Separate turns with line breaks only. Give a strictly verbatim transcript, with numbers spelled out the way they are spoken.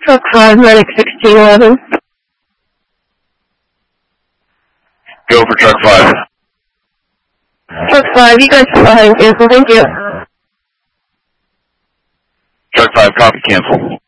Truck five, medic sixteen eleven.
Go for truck five.
Truck five, you guys are behind cancel, thank you.
Truck five, copy, cancel.